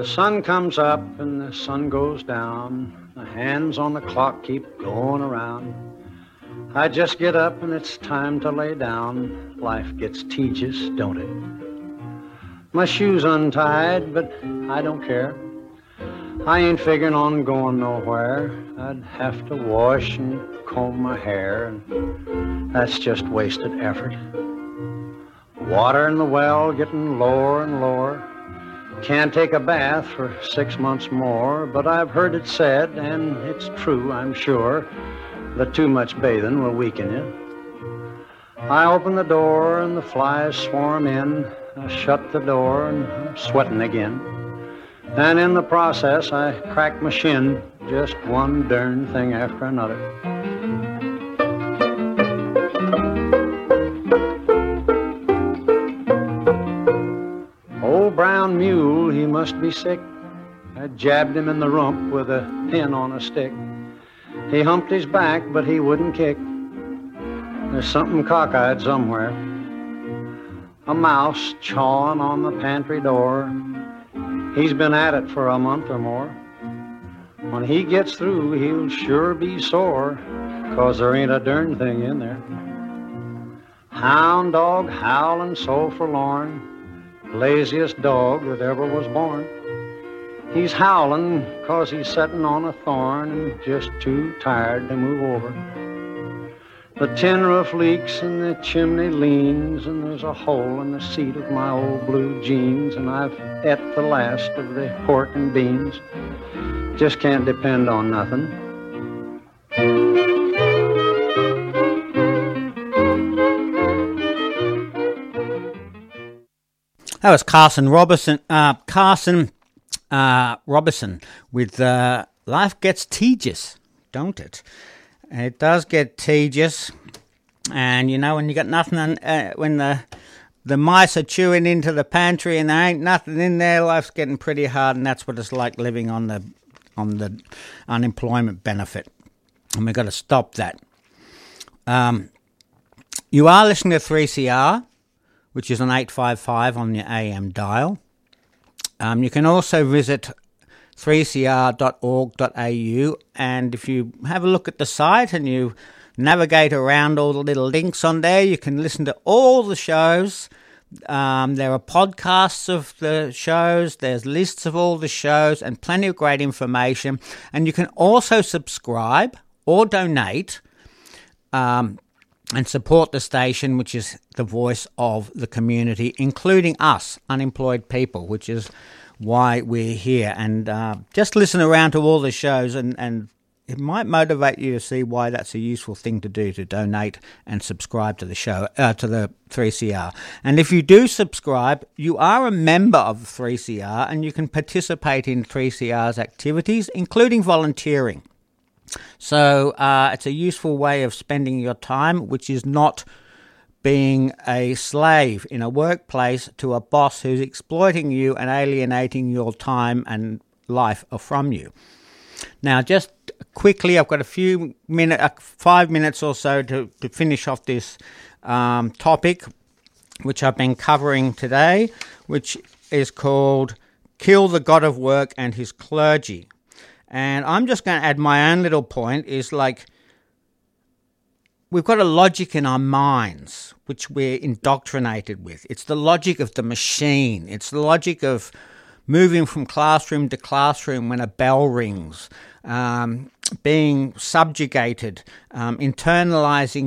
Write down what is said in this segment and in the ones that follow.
The sun comes up and the sun goes down. The hands on the clock keep going around. I just get up and it's time to lay down. Life gets tedious, don't it? My shoe's untied, but I don't care. I ain't figuring on going nowhere. I'd have to wash and comb my hair, and that's just wasted effort. Water in the well getting lower and lower. Can't take a bath for 6 months more, but I've heard it said, and it's true, I'm sure, that too much bathing will weaken you. I open the door and the flies swarm in. I shut the door and I'm sweating again. And in the process, I crack my shin, just one darn thing after another. Old brown mule, he must be sick. I jabbed him in the rump with a pin on a stick. He humped his back, but he wouldn't kick. There's something cockeyed somewhere. A mouse chawing on the pantry door. He's been at it for a month or more. When he gets through, he'll sure be sore, 'cause there ain't a darn thing in there. Hound dog howling so forlorn, laziest dog that ever was born. He's howling 'cause he's sitting on a thorn and just too tired to move over. The tin roof leaks and the chimney leans, and there's a hole in the seat of my old blue jeans, and I've ate the last of the pork and beans. Just can't depend on nothing. That was Carson Robertson. Robertson with Life Gets Tedious, don't it? It does get tedious, and you know when you got nothing, when the mice are chewing into the pantry and there ain't nothing in there, life's getting pretty hard, and that's what it's like living on the unemployment benefit, and we've got to stop that. You are listening to 3CR, which is on 855 on your AM dial. You can also visit 3cr.org.au, and if you have a look at the site and you navigate around all the little links on there, you can listen to all the shows. There are podcasts of the shows, there's lists of all the shows, and plenty of great information. And you can also subscribe or donate and support the station, which is the voice of the community, including us, unemployed people, which is why we're here. And just listen around to all the shows, and it might motivate you to see why that's a useful thing to do, to donate and subscribe to the show, to the 3CR. And if you do subscribe, you are a member of the 3CR, and you can participate in 3CR's activities, including volunteering. So it's a useful way of spending your time, which is not being a slave in a workplace to a boss who's exploiting you and alienating your time and life from you. Now, just quickly, I've got a few minutes, 5 minutes or so to finish off this topic, which I've been covering today, which is called Kill the God of Work and His Clergy. And I'm just going to add my own little point, is like, we've got a logic in our minds which we're indoctrinated with. It's the logic of the machine. It's the logic of moving from classroom to classroom when a bell rings, being subjugated, internalizing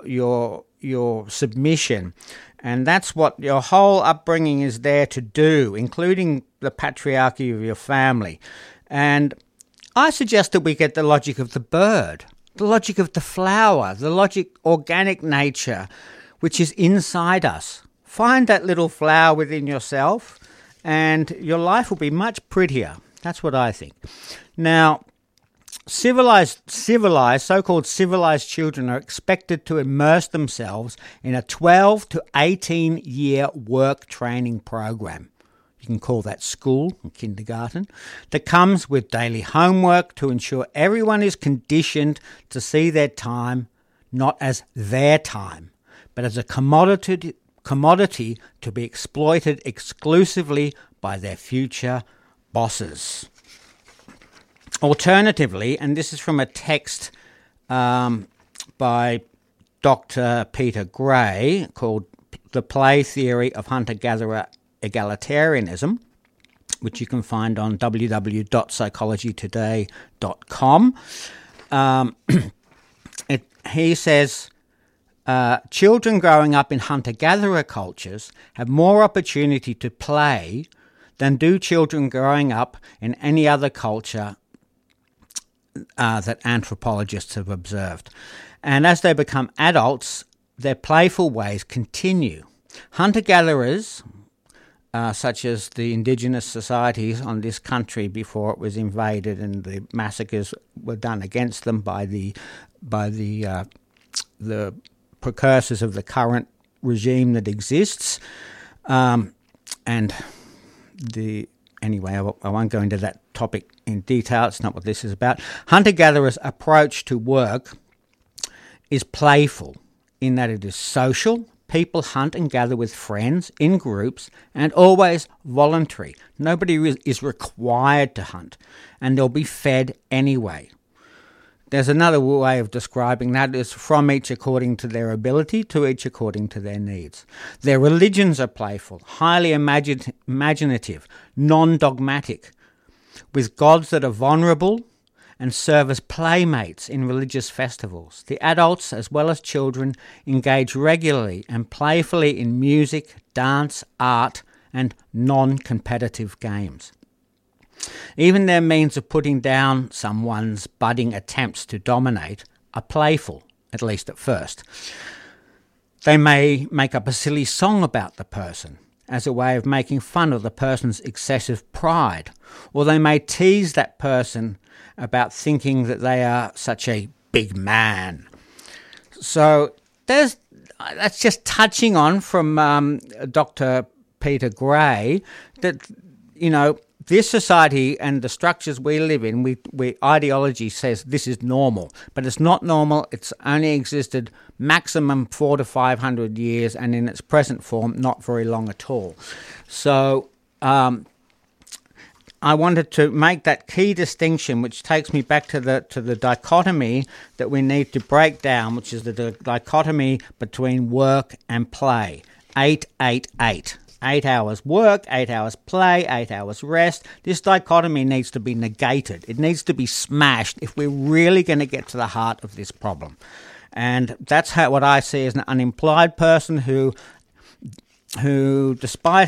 your submission. And that's what your whole upbringing is there to do, including the patriarchy of your family. And I suggest that we get the logic of the bird, the logic of the flower, the logic, organic nature, which is inside us. Find that little flower within yourself, and your life will be much prettier. That's what I think. Now, so-called civilized children are expected to immerse themselves in a 12 to 18-year work training program. You can call that school, kindergarten, that comes with daily homework to ensure everyone is conditioned to see their time not as their time, but as a commodity to be exploited exclusively by their future bosses. Alternatively, and this is from a text by Dr. Peter Gray called The Play Theory of Hunter-Gatherer Egalitarianism, which you can find on www.psychologytoday.com. He says, children growing up in hunter-gatherer cultures have more opportunity to play than do children growing up in any other culture that anthropologists have observed. And as they become adults, their playful ways continue. Hunter-gatherers, such as the indigenous societies on this country before it was invaded and the massacres were done against them by the precursors of the current regime that exists, Anyway, I won't go into that topic in detail. It's not what this is about. Hunter-gatherers' approach to work is playful in that it is social. People hunt and gather with friends in groups and always voluntary. Nobody is required to hunt, and they'll be fed anyway. There's another way of describing that is from each according to their ability to each according to their needs. Their religions are playful, highly imaginative, non-dogmatic, with gods that are vulnerable and serve as playmates in religious festivals. The adults, as well as children, engage regularly and playfully in music, dance, art, and non-competitive games. Even their means of putting down someone's budding attempts to dominate are playful, at least at first. They may make up a silly song about the person as a way of making fun of the person's excessive pride, or they may tease that person about thinking that they are such a big man. So that's just touching on from Dr. Peter Gray that, this society and the structures we live in, we ideology says this is normal, but it's not normal. It's only existed maximum 400 to 500 years, and in its present form, not very long at all. So I wanted to make that key distinction, which takes me back to the dichotomy that we need to break down, which is the dichotomy between work and play. 8-8-8. 8 hours work, 8 hours play, 8 hours rest. This dichotomy needs to be negated. It needs to be smashed if we're really going to get to the heart of this problem. And that's what I see as an unemployed person who despite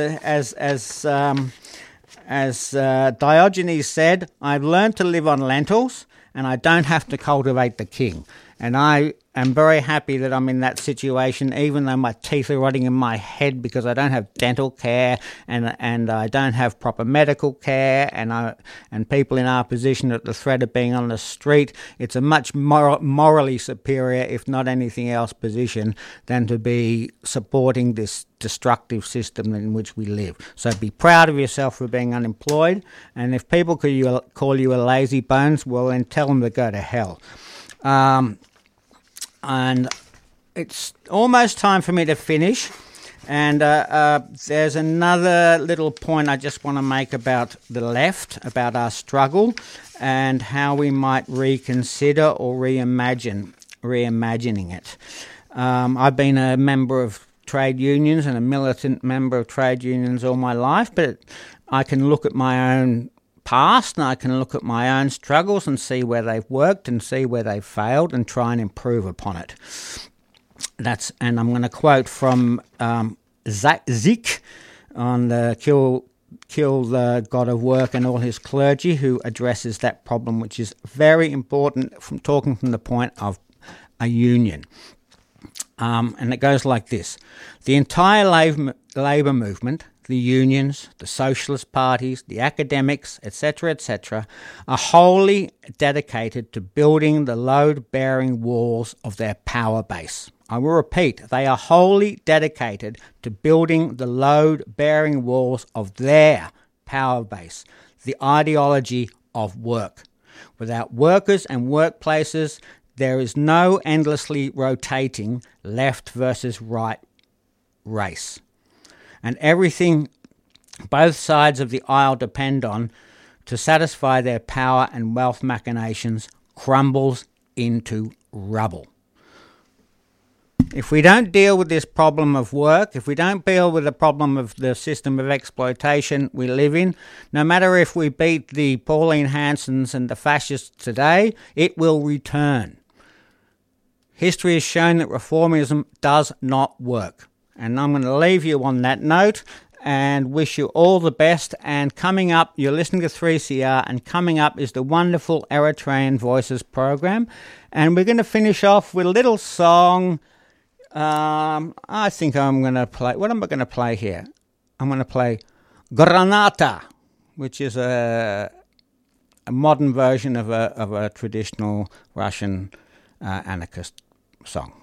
as Diogenes said, I've learned to live on lentils and I don't have to cultivate the king. And I am very happy that I'm in that situation, even though my teeth are rotting in my head because I don't have dental care and I don't have proper medical care, and people in our position at the threat of being on the street. It's a much morally superior, if not anything else, position than to be supporting this destructive system in which we live. So be proud of yourself for being unemployed, and if people call you a lazy bones, well then tell them to go to hell. And it's almost time for me to finish, and there's another little point I just want to make about the left, about our struggle, and how we might reconsider or reimagining it. I've been a member of trade unions and a militant member of trade unions all my life, but I can look at my own past and I can look at my own struggles and see where they've worked and see where they've failed and try and improve upon it. And I'm going to quote from Zik on the Kill the God of Work and all his clergy, who addresses that problem, which is very important from talking from the point of a union. And it goes like this. The entire labour movement, the unions, the socialist parties, the academics, etc., are wholly dedicated to building the load-bearing walls of their power base. I will repeat, they are wholly dedicated to building the load-bearing walls of their power base, the ideology of work. Without workers and workplaces, there is no endlessly rotating left versus right race. And everything both sides of the aisle depend on to satisfy their power and wealth machinations crumbles into rubble. If we don't deal with this problem of work, if we don't deal with the problem of the system of exploitation we live in, no matter if we beat the Pauline Hansons and the fascists today, it will return. History has shown that reformism does not work. And I'm going to leave you on that note and wish you all the best. And coming up, you're listening to 3CR, and coming up is the wonderful Eritrean Voices program. And we're going to finish off with a little song. I think I'm going to play... What am I going to play here? I'm going to play Granata, which is a modern version of a traditional Russian anarchist song.